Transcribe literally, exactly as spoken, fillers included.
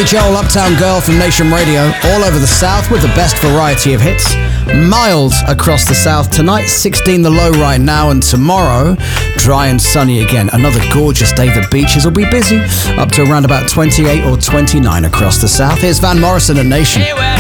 Billy Joel, Uptown Girl from Nation Radio, all over the South with the best variety of hits. Mild across the South tonight, sixteen the low right now, and tomorrow, dry and sunny again. Another gorgeous day. The beaches will be busy, up to around about twenty-eight or twenty-nine across the South. Here's Van Morrison and Nation. Hey, well,